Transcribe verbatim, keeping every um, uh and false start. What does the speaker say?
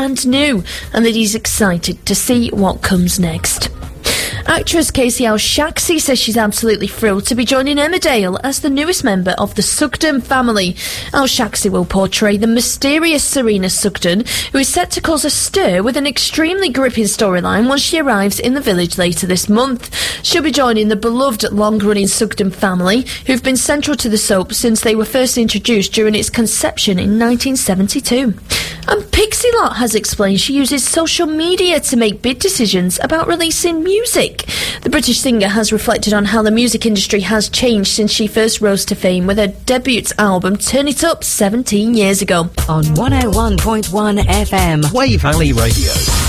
and new, and that he's excited to see what comes next. Actress Casey Al-Shaxi says she's absolutely thrilled to be joining Emmerdale as the newest member of the Sugden family. Al-Shaxi will portray the mysterious Serena Sugden, who is set to cause a stir with an extremely gripping storyline once she arrives in the village later this month. She'll be joining the beloved long-running Sugden family, who've been central to the soap since they were first introduced during its conception in nineteen seventy-two. And Pixie Lott has explained she uses social media to make big decisions about releasing music. The British singer has reflected on how the music industry has changed since she first rose to fame with her debut album Turn It Up seventeen years ago. On one oh one point one F M. Wave Valley Radio.